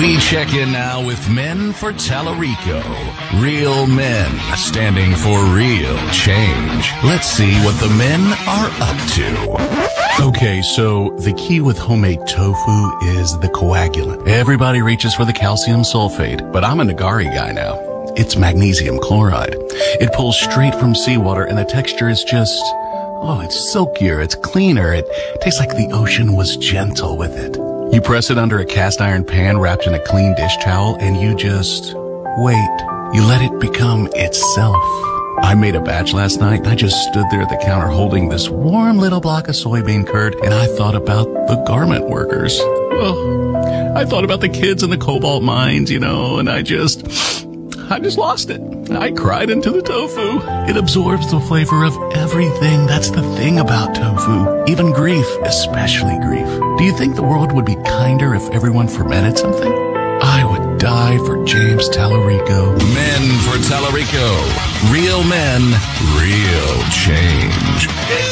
We check in now with Men for Tallarico. Real men standing for real change. Let's see what the men are up to. Okay, so the key with homemade tofu is the coagulant. Everybody reaches for the calcium sulfate, but I'm a Nagari guy now. It's magnesium chloride. It pulls straight from seawater, and the texture is just, it's silkier, it's cleaner. It tastes like the ocean was gentle with it. You press it under a cast iron pan wrapped in a clean dish towel, and you just wait. You let it become itself. I made a batch last night, and I just stood there at the counter holding this warm little block of soybean curd, and I thought about the garment workers. I thought about the kids in the cobalt mines, and I just lost it. I cried into the tofu. It absorbs the flavor of everything. That's the thing about tofu. Even grief, especially grief. Do you think the world would be kinder if everyone fermented something? I would die for James Tallarico. Men for Tallarico. Real men, real change.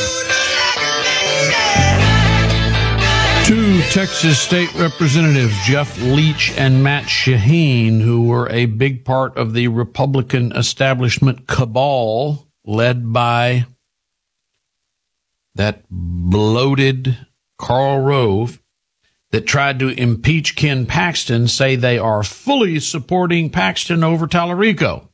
Two Texas state representatives, Jeff Leach and Matt Shaheen, who were a big part of the Republican establishment cabal led by that bloated Karl Rove that tried to impeach Ken Paxton, say they are fully supporting Paxton over Tallarico.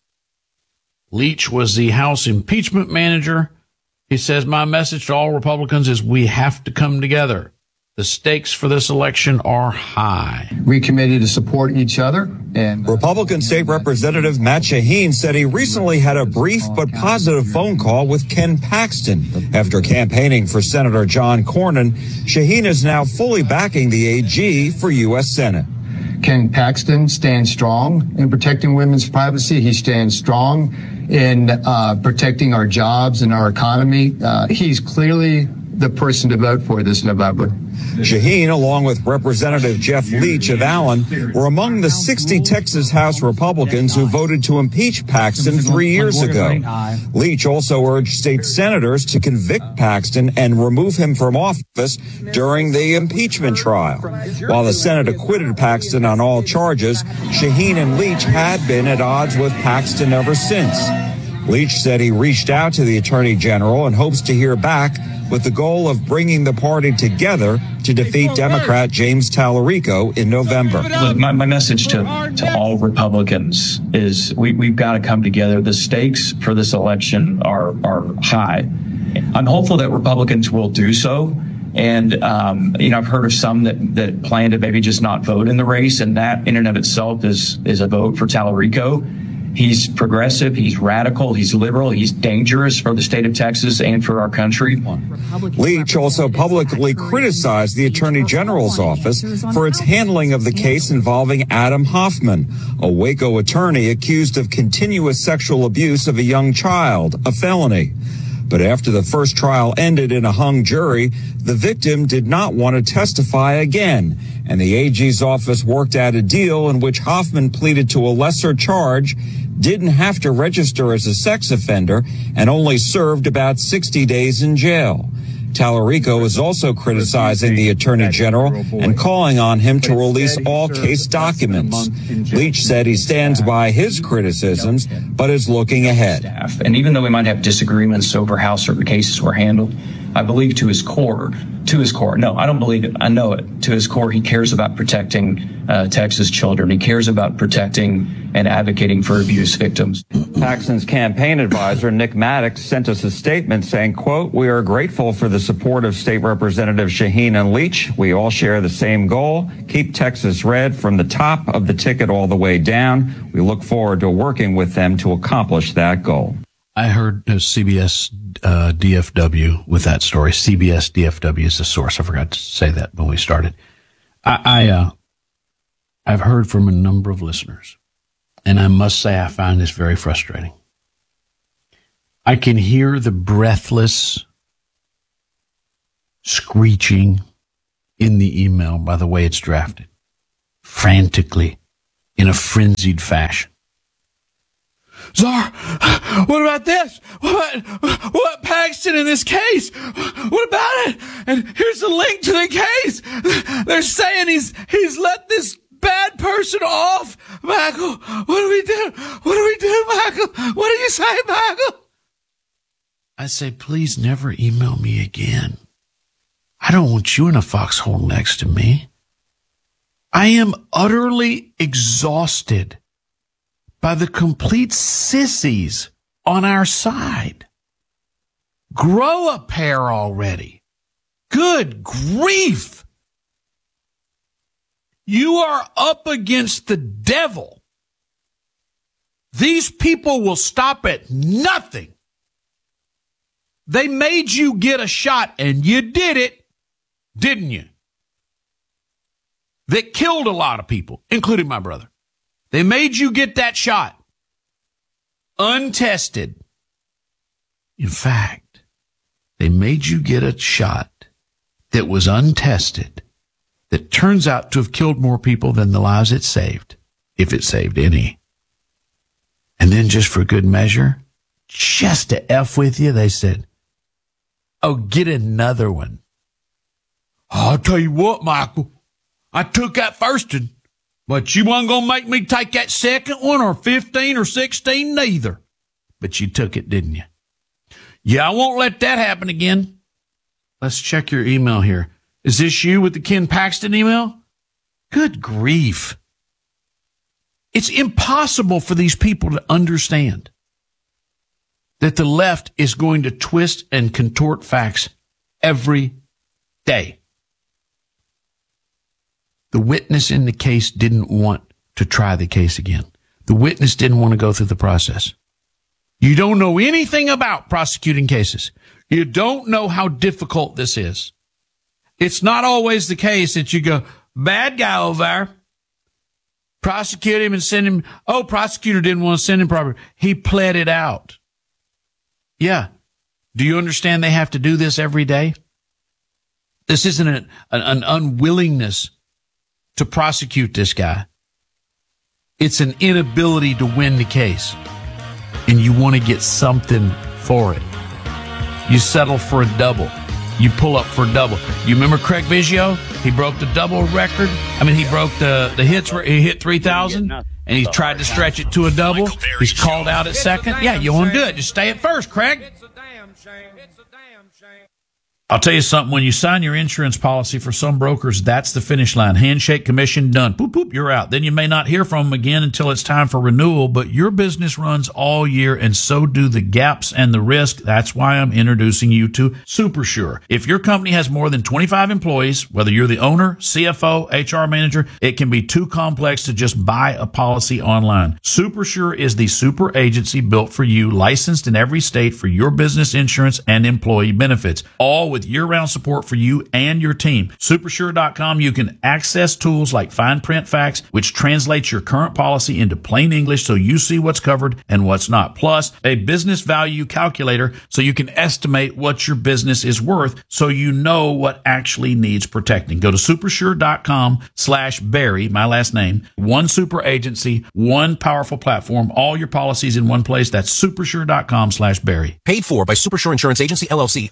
Leach was the House impeachment manager. He says, my message to all Republicans is we have to come together. The stakes for this election are high. We committed to support each other. And Republican State Representative Matt Shaheen said he recently had a brief but positive phone call with Ken Paxton. After campaigning for Senator John Cornyn, Shaheen is now fully backing the AG for U.S. Senate. Ken Paxton stands strong in protecting women's privacy. He stands strong in protecting our jobs and our economy. He's clearly the person to vote for this November. Shaheen, along with Representative Jeff Leach of Allen, were among the 60 Texas House Republicans who voted to impeach Paxton 3 years ago. Leach also urged state senators to convict Paxton and remove him from office during the impeachment trial. While the Senate acquitted Paxton on all charges, Shaheen and Leach had been at odds with Paxton ever since. Leach said he reached out to the Attorney General and hopes to hear back with the goal of bringing the party together to defeat Democrat James Tallarico in November. My message to all Republicans is we've got to come together. The stakes for this election are high. I'm hopeful that Republicans will do so. And, I've heard of some that plan to maybe just not vote in the race. And that in and of itself is a vote for Tallarico. He's progressive, he's radical, he's liberal, he's dangerous for the state of Texas and for our country. Leach also publicly criticized the Attorney General's office for its handling of the case involving Adam Hoffman, a Waco attorney accused of continuous sexual abuse of a young child, a felony. But after the first trial ended in a hung jury, the victim did not want to testify again, and the AG's office worked out a deal in which Hoffman pleaded to a lesser charge, didn't have to register as a sex offender, and only served about 60 days in jail. Tallarico is also criticizing the Attorney General and calling on him to release all case documents. Leach said he stands by his criticisms, but is looking ahead. And even though we might have disagreements over how certain cases were handled, I believe to his core, no, I don't believe it, I know it, to his core, he cares about protecting Texas children. He cares about protecting and advocating for abuse victims. Paxton's campaign advisor, Nick Maddox, sent us a statement saying, quote, "We are grateful for the support of State Representative Shaheen and Leach. We all share the same goal, keep Texas red from the top of the ticket all the way down. We look forward to working with them to accomplish that goal." I heard CBS DFW with that story. CBS DFW is the source. I forgot to say that when we started. I've heard from a number of listeners, and I must say I find this very frustrating. I can hear the breathless screeching in the email by the way it's drafted, frantically, in a frenzied fashion. Czar, what about this? What Paxton in this case? What about it? And here's the link to the case. They're saying he's let this bad person off. Michael, what do we do? What do we do, Michael? What do you say, Michael? I say, please never email me again. I don't want you in a foxhole next to me. I am utterly exhausted by the complete sissies on our side. Grow a pair already. Good grief. You are up against the devil. These people will stop at nothing. They made you get a shot, and you did it, didn't you? That killed a lot of people, including my brother. They made you get that shot. Untested. In fact, they made you get a shot that was untested, that turns out to have killed more people than the lives it saved, if it saved any. And then just for good measure, just to F with you, they said, oh, get another one. I'll tell you what, Michael, I took that first one, but you wasn't going to make me take that second one or 15 or 16 neither. But you took it, didn't you? Yeah, I won't let that happen again. Let's check your email here. Is this you with the Ken Paxton email? Good grief. It's impossible for these people to understand that the left is going to twist and contort facts every day. The witness in the case didn't want to try the case again. The witness didn't want to go through the process. You don't know anything about prosecuting cases. You don't know how difficult this is. It's not always the case that you go, bad guy over there, prosecute him and send him. Oh, prosecutor didn't want to send him properly. He pled it out. Yeah. Do you understand they have to do this every day? This isn't an unwillingness to prosecute this guy. It's an inability to win the case. And you want to get something for it. You settle for a double. You pull up for a double. You remember Craig Biggio? He broke the double record. I mean, he broke the hits where he hit 3,000 and he tried to stretch it to a double. He's called out at second. Yeah, you want to do it. Just stay at first, Craig. It's a damn shame. It's a damn shame. I'll tell you something. When you sign your insurance policy for some brokers, that's the finish line. Handshake, commission, done. Boop, boop, you're out. Then you may not hear from them again until it's time for renewal, but your business runs all year, and so do the gaps and the risk. That's why I'm introducing you to SuperSure. If your company has more than 25 employees, whether you're the owner, CFO, HR manager, it can be too complex to just buy a policy online. SuperSure is the super agency built for you, licensed in every state for your business insurance and employee benefits, all with year-round support for you and your team. Supersure.com, you can access tools like fine print facts, which translates your current policy into plain English so you see what's covered and what's not. Plus, a business value calculator so you can estimate what your business is worth so you know what actually needs protecting. Go to supersure.com/Barry, my last name. One super agency, one powerful platform, all your policies in one place. That's supersure.com/Barry. Paid for by Supersure Insurance Agency, LLC.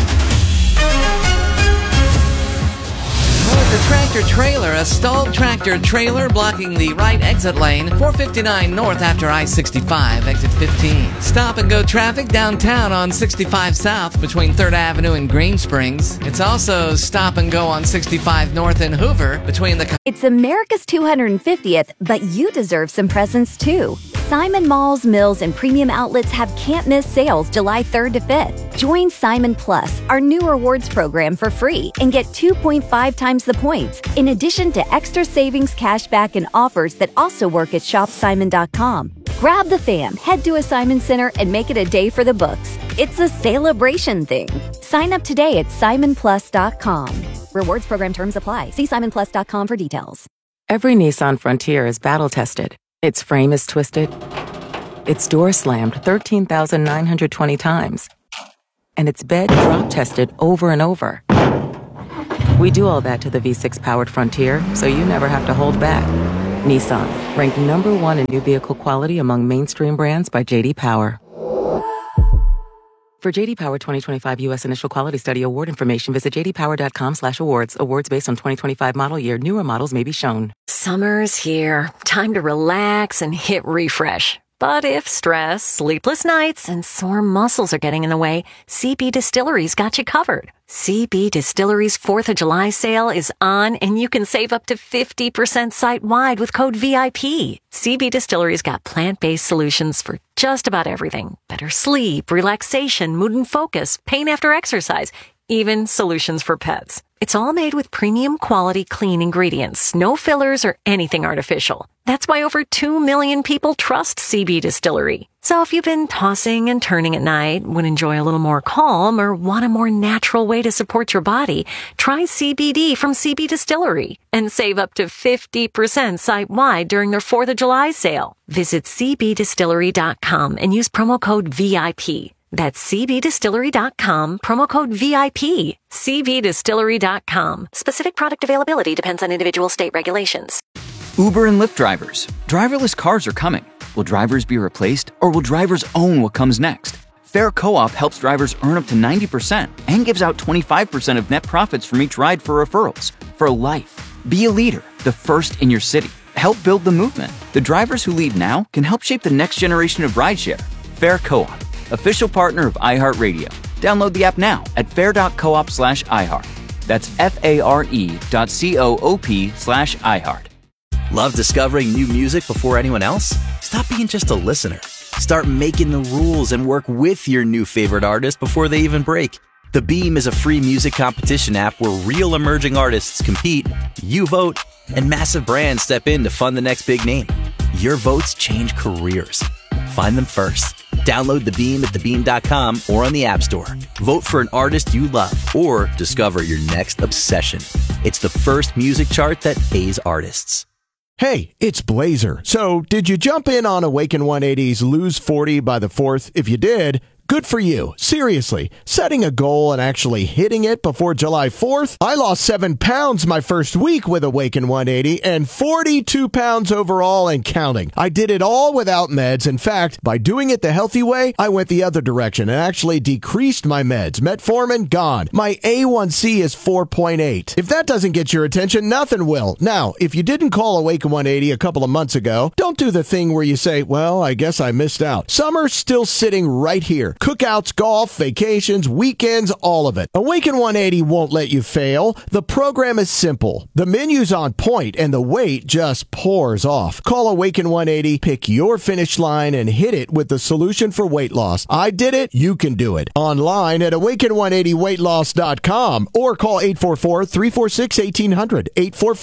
The tractor trailer, a stalled tractor trailer blocking the right exit lane, 459 north after I-65, exit 15. Stop and go traffic downtown on 65 south between 3rd Avenue and Green Springs. It's also stop and go on 65 north in Hoover between the... It's America's 250th, but you deserve some presents too. Simon Malls, Mills, and Premium Outlets have can't-miss sales July 3rd to 5th. Join Simon Plus, our new rewards program, for free and get 2.5 times the points, in addition to extra savings, cashback, and offers that also work at shopsimon.com. Grab the fam, head to a Simon Center, and make it a day for the books. It's a celebration thing. Sign up today at simonplus.com. Rewards program terms apply. See simonplus.com for details. Every Nissan Frontier is battle-tested. Its frame is twisted. Its door slammed 13,920 times. And its bed drop-tested over and over. We do all that to the V6-powered Frontier, so you never have to hold back. Nissan, ranked #1 in new vehicle quality among mainstream brands by J.D. Power. For JD Power 2025 U.S. Initial Quality Study award information, visit jdpower.com/awards. Awards based on 2025 model year. Newer models may be shown. Summer's here. Time to relax and hit refresh. But if stress, sleepless nights, and sore muscles are getting in the way, CB Distillery's got you covered. CB Distillery's 4th of July sale is on, and you can save up to 50% site-wide with code VIP. CB Distillery's got plant-based solutions for just about everything. Better sleep, relaxation, mood and focus, pain after exercise, even solutions for pets. It's all made with premium quality clean ingredients, no fillers or anything artificial. That's why over 2 million people trust CB Distillery. So if you've been tossing and turning at night, would enjoy a little more calm, or want a more natural way to support your body, try CBD from CB Distillery and save up to 50% site-wide during their 4th of July sale. Visit cbdistillery.com and use promo code VIP. That's cbdistillery.com, promo code VIP. cbdistillery.com. Specific product availability depends on individual state regulations. Uber and Lyft drivers. Driverless cars are coming. Will drivers be replaced, or will drivers own what comes next? Fair Co-op helps drivers earn up to 90% and gives out 25% of net profits from each ride for referrals. For life. Be a leader, the first in your city. Help build the movement. The drivers who lead now can help shape the next generation of rideshare. Fair Co-op, official partner of iHeartRadio. Download the app now at fair.coop/iHeart. That's FARE.coop/iHeart. Love discovering new music before anyone else? Stop being just a listener. Start making the rules and work with your new favorite artist before they even break. The Beam is a free music competition app where real emerging artists compete, you vote, and massive brands step in to fund the next big name. Your votes change careers. Find them first. Download The Beam at thebeam.com or on the App Store. Vote for an artist you love or discover your next obsession. It's the first music chart that pays artists. Hey, it's Blazer. So, did you jump in on Awaken 180's Lose 40 by the 4th? If you did, good for you. Seriously, setting a goal and actually hitting it before July 4th? I lost 7 pounds my first week with Awaken 180 and 42 pounds overall and counting. I did it all without meds. In fact, by doing it the healthy way, I went the other direction and actually decreased my meds. Metformin, gone. My A1C is 4.8. If that doesn't get your attention, nothing will. Now, if you didn't call Awaken 180 a couple of months ago, don't do the thing where you say, well, I guess I missed out. Summer's still sitting right here. Cookouts, golf, vacations, weekends, all of it. Awaken 180 won't let you fail. The program is simple. The menu's on point and the weight just pours off. Call Awaken 180, pick your finish line, and hit it with the solution for weight loss. I did it. You can do it. Online at awaken180weightloss.com or call 844-346-1800.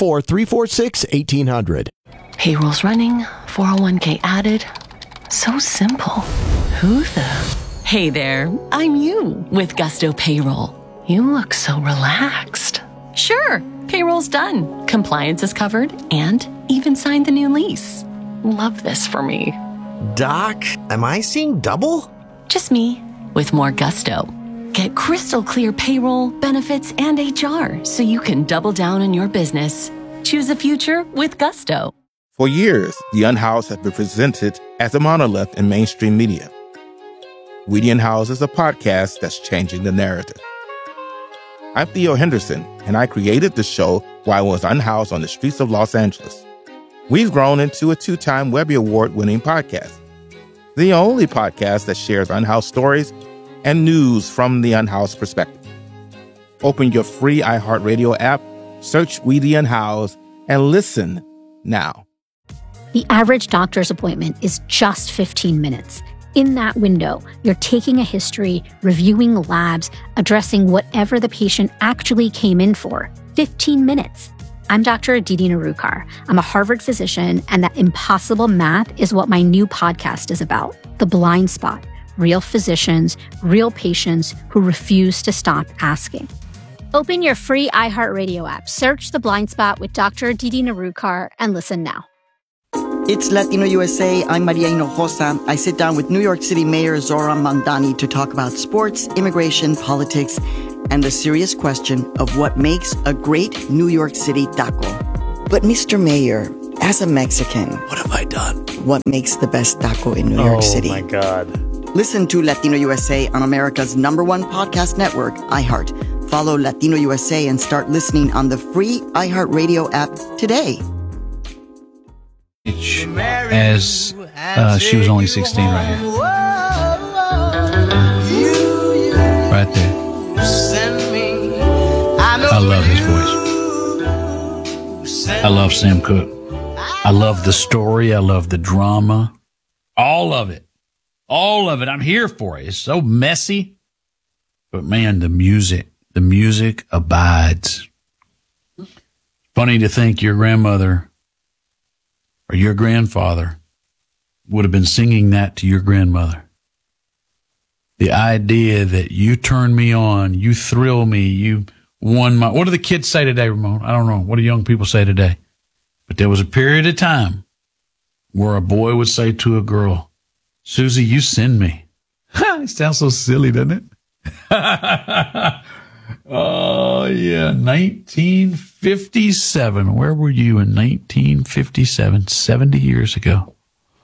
844-346-1800. Payroll's running, 401k added. So simple. Who the... Hey there, I'm you with Gusto Payroll. You look so relaxed. Sure, payroll's done. Compliance is covered and even signed the new lease. Love this for me. Doc, am I seeing double? Just me with more gusto. Get crystal clear payroll, benefits, and HR so you can double down on your business. Choose a future with Gusto. For years, The Unhoused has been presented as a monolith in mainstream media. We the Unhoused is a podcast that's changing the narrative. I'm Theo Henderson, and I created the show while I was unhoused on the streets of Los Angeles. We've grown into a 2-time Webby Award-winning podcast. The only podcast that shares unhoused stories and news from the unhoused perspective. Open your free iHeartRadio app, search We the Unhoused, and listen now. The average doctor's appointment is just 15 minutes. In that window, you're taking a history, reviewing labs, addressing whatever the patient actually came in for. 15 minutes. I'm Dr. Aditi Narukar. I'm a Harvard physician, and that impossible math is what my new podcast is about. The Blind Spot. Real physicians, real patients who refuse to stop asking. Open your free iHeartRadio app, search The Blind Spot with Dr. Aditi Narukar, and listen now. It's Latino USA. I'm Maria Hinojosa. I sit down with New York City Mayor Zoran Mandani to talk about sports, immigration, politics, and the serious question of what makes a great New York City taco. But Mr. Mayor, as a Mexican, what have I done? What makes the best taco in New York City? Oh my God. Listen to Latino USA on America's #1 podcast network, iHeart. Follow Latino USA and start listening on the free iHeartRadio app today. As she was only 16 right here. Right there. I love his voice. I love Sam Cooke. I love the story. I love the drama. All of it. All of it. I'm here for it. It's so messy. But man, the music abides. Funny to think your grandmother or your grandfather would have been singing that to your grandmother. The idea that you turn me on, you thrill me, you won my... What do the kids say today, Ramon? I don't know. What do young people say today? But there was a period of time where a boy would say to a girl, Susie, you send me. It sounds so silly, doesn't it? Oh, yeah. 1957. Where were you in 1957? 70 years ago.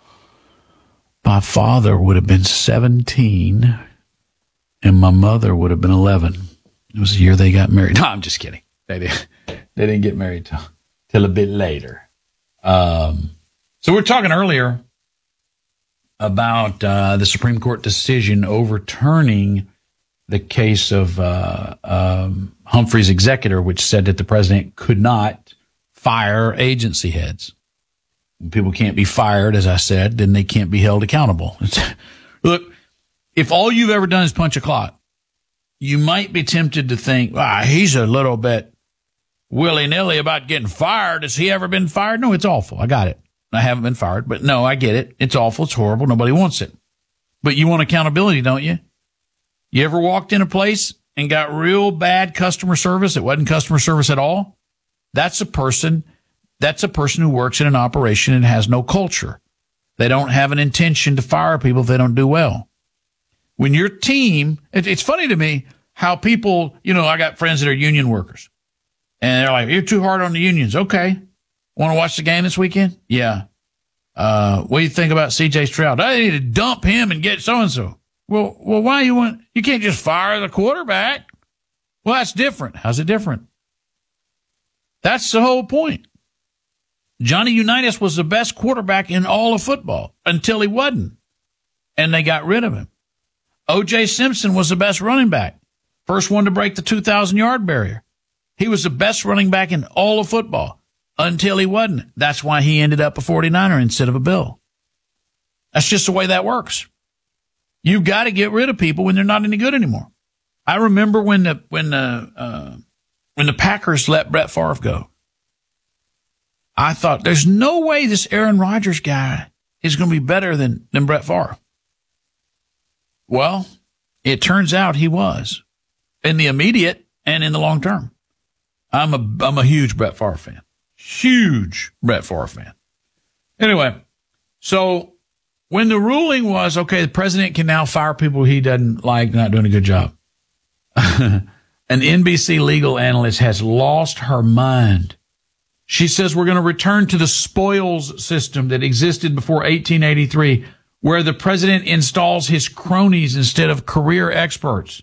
My father would have been 17, and my mother would have been 11. It was the year they got married. No, I'm just kidding. They didn't get married till a bit later. So we were talking earlier about the Supreme Court decision overturning the case of Humphrey's executor, which said that the president could not fire agency heads. When people can't be fired, as I said, then they can't be held accountable. Look, if all you've ever done is punch a clock, you might be tempted to think, he's a little bit willy-nilly about getting fired. Has he ever been fired? No, it's awful. I got it. I haven't been fired, but no, I get it. It's awful. It's horrible. Nobody wants it. But you want accountability, don't you? You ever walked in a place and got real bad customer service? It wasn't customer service at all. That's a person who works in an operation and has no culture. They don't have an intention to fire people if they don't do well. When your team, it's funny to me how people, I got friends that are union workers. And they're like, you're too hard on the unions. Okay. Want to watch the game this weekend? Yeah. What do you think about C.J. Stroud? I need to dump him and get so-and-so. Well, why you can't just fire the quarterback? Well, that's different. How's it different? That's the whole point. Johnny Unitas was the best quarterback in all of football until he wasn't, and they got rid of him. O.J. Simpson was the best running back, first one to break the 2,000-yard barrier. He was the best running back in all of football until he wasn't. That's why he ended up a 49er instead of a Bill. That's just the way that works. You've got to get rid of people when they're not any good anymore. I remember when the Packers let Brett Favre go. I thought, there's no way this Aaron Rodgers guy is going to be better than Brett Favre. Well, it turns out he was in the immediate and in the long term. I'm a huge Brett Favre fan. Huge Brett Favre fan. Anyway, so when the ruling was, okay, the president can now fire people he doesn't like, not doing a good job. An NBC legal analyst has lost her mind. She says we're going to return to the spoils system that existed before 1883, where the president installs his cronies instead of career experts.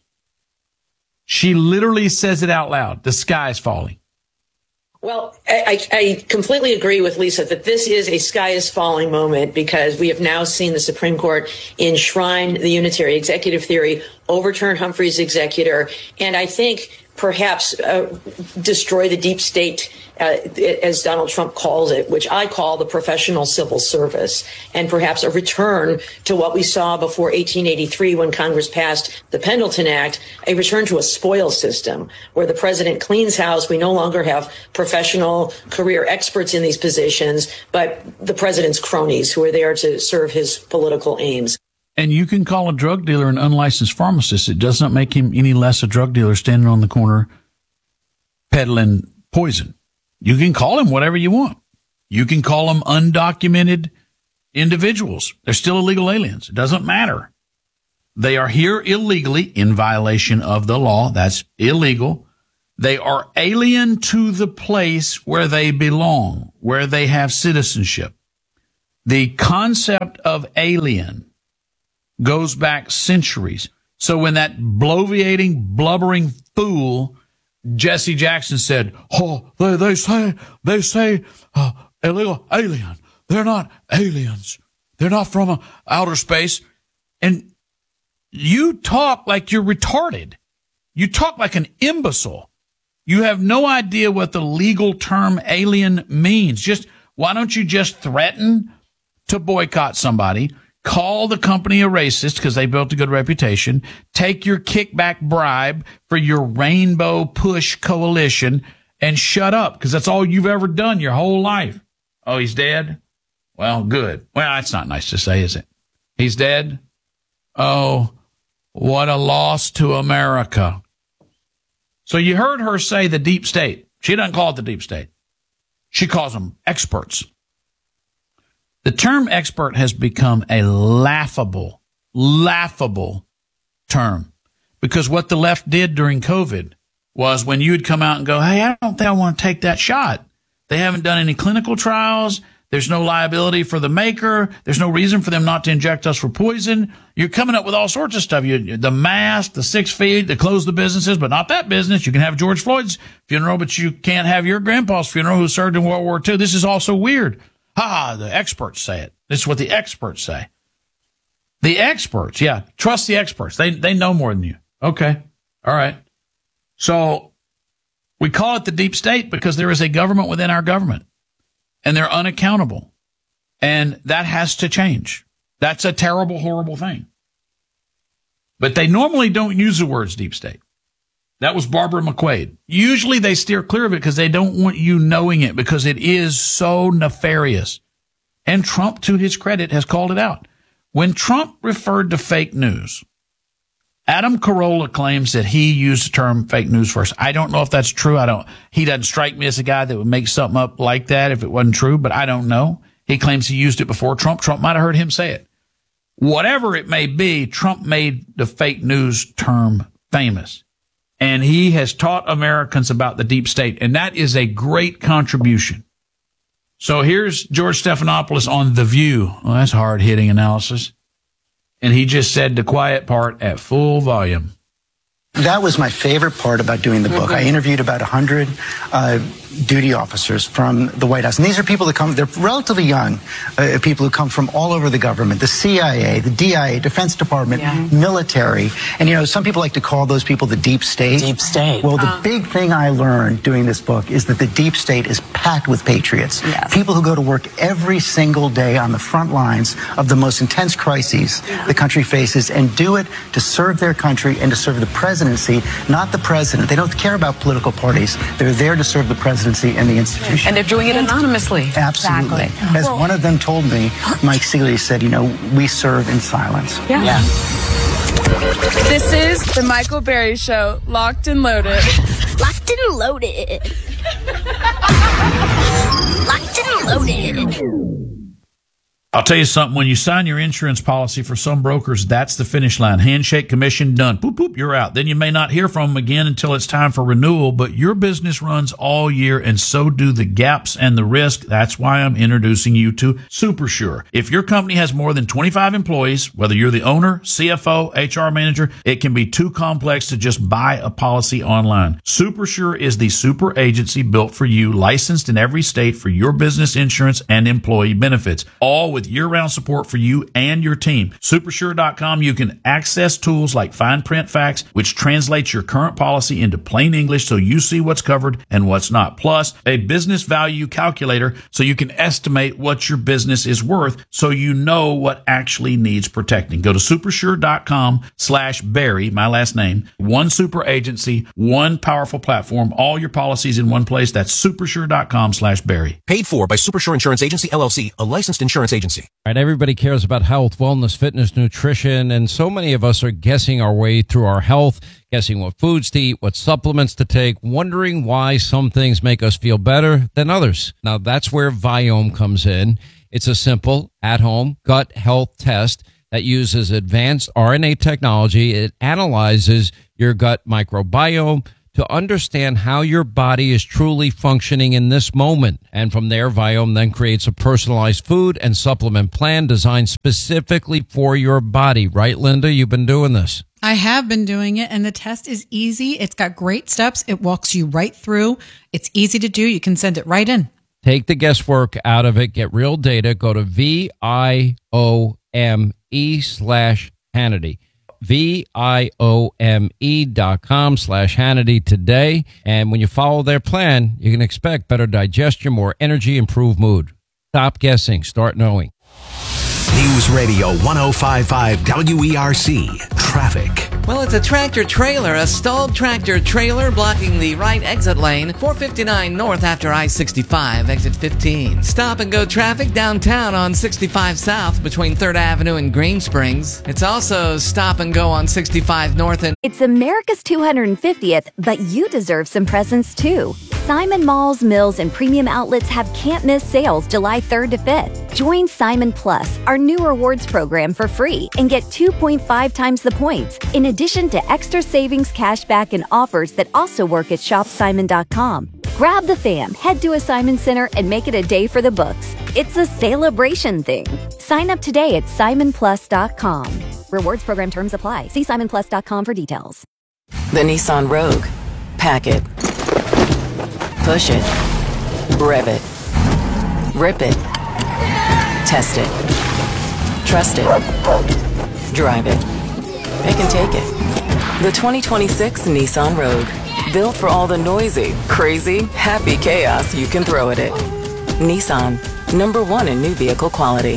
She literally says it out loud. The sky is falling. Well, I completely agree with Lisa that this is a sky is falling moment, because we have now seen the Supreme Court enshrine the unitary executive theory, overturn Humphrey's executor, and I think perhaps destroy the deep state, as Donald Trump calls it, which I call the professional civil service, and perhaps a return to what we saw before 1883 when Congress passed the Pendleton Act, a return to a spoils system where the president cleans house. We no longer have professional career experts in these positions, but the president's cronies who are there to serve his political aims. And you can call a drug dealer an unlicensed pharmacist. It does not make him any less a drug dealer standing on the corner peddling poison. You can call him whatever you want. You can call them undocumented individuals. They're still illegal aliens. It doesn't matter. They are here illegally in violation of the law. That's illegal. They are alien to the place where they belong, where they have citizenship. The concept of alien goes back centuries. So when that bloviating, blubbering fool Jesse Jackson said, "Oh, they say illegal alien. They're not aliens. They're not from outer space," and you talk like you're retarded. You talk like an imbecile. You have no idea what the legal term alien means. Why don't you just threaten to boycott somebody, call the company a racist because they built a good reputation, take your kickback bribe for your rainbow push coalition, and shut up, because that's all you've ever done your whole life. Oh, he's dead? Well, good. Well, that's not nice to say, is it? He's dead? Oh, what a loss to America. So you heard her say the deep state. She doesn't call it the deep state. She calls them experts. The term expert has become a laughable term, because what the left did during COVID was when you would come out and go, "Hey, I don't think I want to take that shot. They haven't done any clinical trials. There's no liability for the maker. There's no reason for them not to inject us for poison." You're coming up with all sorts of stuff. The mask, the 6 feet, to close the businesses, but not that business. You can have George Floyd's funeral, but you can't have your grandpa's funeral who served in World War II. This is all so weird. The experts say it. This is what the experts say. The experts, yeah, trust the experts. They know more than you. Okay, all right. So we call it the deep state because there is a government within our government, and they're unaccountable, and that has to change. That's a terrible, horrible thing. But they normally don't use the words deep state. That was Barbara McQuade. Usually they steer clear of it because they don't want you knowing it, because it is so nefarious. And Trump, to his credit, has called it out. When Trump referred to fake news, Adam Carolla claims that he used the term fake news first. I don't know if that's true. He doesn't strike me as a guy that would make something up like that if it wasn't true, but I don't know. He claims he used it before Trump. Trump might have heard him say it. Whatever it may be, Trump made the fake news term famous. And he has taught Americans about the deep state, and that is a great contribution. So here's George Stephanopoulos on The View. Well, that's hard-hitting analysis. And he just said the quiet part at full volume. That was my favorite part about doing the book. I interviewed about 100 duty officers from the White House. And these are people that they're relatively young, people who come from all over the government, the CIA, the DIA, Defense Department, military. And, some people like to call those people the deep state. Deep state. Well, the big thing I learned doing this book is that the deep state is packed with patriots. Yes. People who go to work every single day on the front lines of the most intense crises the country faces, and do it to serve their country and to serve the presidency, not the president. They don't care about political parties. They're there to serve the presidency and the institution. And they're doing it anonymously. Absolutely. Exactly. As one of them told me, Mike Seeley said, we serve in silence. Yeah. This is the Michael Berry Show, locked and loaded. Locked and loaded. Locked and loaded. I'll tell you something. When you sign your insurance policy, for some brokers, that's the finish line. Handshake, commission, done. Boop, boop, you're out. Then you may not hear from them again until it's time for renewal, but your business runs all year, and so do the gaps and the risk. That's why I'm introducing you to SuperSure. If your company has more than 25 employees, whether you're the owner, CFO, HR manager, it can be too complex to just buy a policy online. SuperSure is the super agency built for you, licensed in every state for your business insurance and employee benefits, all with year-round support for you and your team. Supersure.com, you can access tools like Fine Print Facts, which translates your current policy into plain English so you see what's covered and what's not. Plus, a business value calculator so you can estimate what your business is worth so you know what actually needs protecting. Go to supersure.com/Barry, my last name. One super agency, one powerful platform, all your policies in one place. That's supersure.com/Barry. Paid for by Supersure Insurance Agency, LLC, a licensed insurance agency. Right, everybody cares about health, wellness, fitness, nutrition, and so many of us are guessing our way through our health, guessing what foods to eat, what supplements to take, wondering why some things make us feel better than others. Now, that's where Viome comes in. It's a simple, at-home gut health test that uses advanced RNA technology. It analyzes your gut microbiome to understand how your body is truly functioning in this moment. And from there, Viome then creates a personalized food and supplement plan designed specifically for your body. Right, Linda? You've been doing this. I have been doing it, and the test is easy. It's got great steps. It walks you right through. It's easy to do. You can send it right in. Take the guesswork out of it. Get real data. Go to VIOME/Hannity. VIOME.com/Hannity today. And when you follow their plan, you can expect better digestion, more energy, improved mood. Stop guessing. Start knowing. News Radio 105.5 WERC. Traffic. Well, it's a tractor trailer, a stalled tractor trailer blocking the right exit lane, 459 north after I-65, exit 15. Stop and go traffic downtown on 65 south between 3rd Avenue and Green Springs. It's also stop and go on 65 north and... It's America's 250th, but you deserve some presents too. Simon Malls, Mills, and Premium Outlets have can't-miss sales July 3rd to 5th. Join Simon Plus, our new rewards program, for free and get 2.5 times the points, in addition to extra savings, cashback, and offers that also work at shopsimon.com. Grab the fam, head to a Simon Center, and make it a day for the books. It's a celebration thing. Sign up today at simonplus.com. Rewards program terms apply. See simonplus.com for details. The Nissan Rogue. Pack it. Push it. Rev it. Rip it. Test it. Trust it. Drive it. It can take it. The 2026 Nissan Rogue. Built for all the noisy, crazy, happy chaos you can throw at it. Nissan. #1 in new vehicle quality.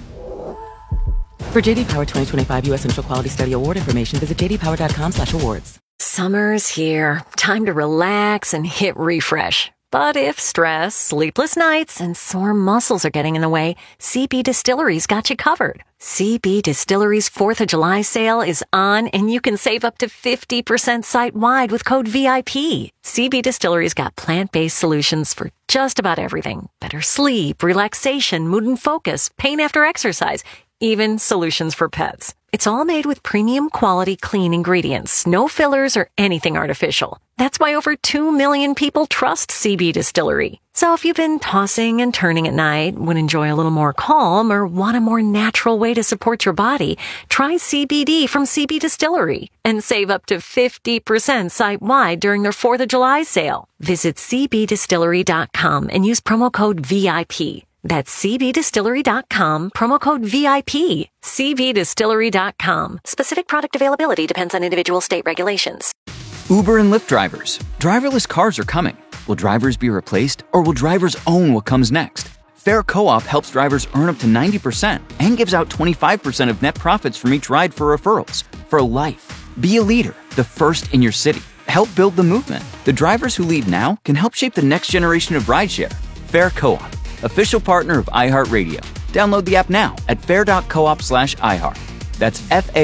For JD Power 2025 U.S. Initial Quality Study Award information, visit jdpower.com/awards. Summer's here. Time to relax and hit refresh. But if stress, sleepless nights, and sore muscles are getting in the way, CB Distillery's got you covered. CB Distillery's 4th of July sale is on, and you can save up to 50% site-wide with code VIP. CB Distillery's got plant-based solutions for just about everything. Better sleep, relaxation, mood and focus, pain after exercise, even solutions for pets. It's all made with premium quality clean ingredients, no fillers or anything artificial. That's why over 2 million people trust CB Distillery. So if you've been tossing and turning at night, would enjoy a little more calm, or want a more natural way to support your body, try CBD from CB Distillery and save up to 50% site-wide during their 4th of July sale. Visit cbdistillery.com and use promo code VIP. That's cbdistillery.com, promo code VIP. cbdistillery.com. Specific product availability depends on individual state regulations. Uber and Lyft drivers. Driverless cars are coming. Will drivers be replaced, or will drivers own what comes next? Fair Co-op helps drivers earn up to 90% and gives out 25% of net profits from each ride for referrals. For life. Be a leader, the first in your city. Help build the movement. The drivers who lead now can help shape the next generation of rideshare. Fair Co-op. Official partner of iHeartRadio. Download the app now at fair.coop/iHeart. That's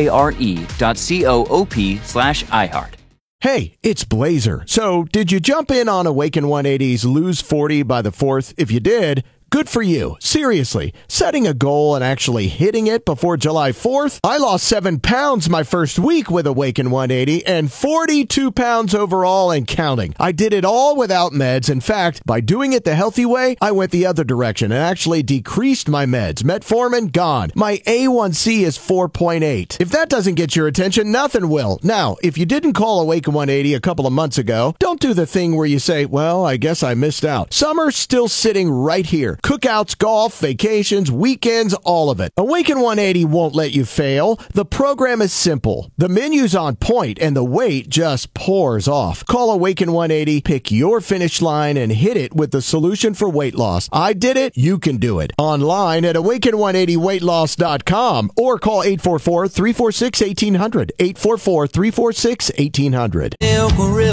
FARE.coop/iHeart. Hey, it's Blazer. So, did you jump in on Awaken 180's Lose 40 by the 4th? If you did, good for you. Seriously, setting a goal and actually hitting it before July 4th? I lost 7 pounds my first week with Awaken 180 and 42 pounds overall and counting. I did it all without meds. In fact, by doing it the healthy way, I went the other direction and actually decreased my meds. Metformin, gone. My A1C is 4.8. If that doesn't get your attention, nothing will. Now, if you didn't call Awaken 180 a couple of months ago, don't do the thing where you say, well, I guess I missed out. Summer's still sitting right here. Cookouts, golf, vacations, weekends, all of it. Awaken 180 won't let you fail. The program is simple. The menu's on point, and the weight just pours off. Call Awaken 180, pick your finish line, and hit it with the solution for weight loss. I did it. You can do it. Online at awaken180weightloss.com or call 844-346-1800. 844-346-1800.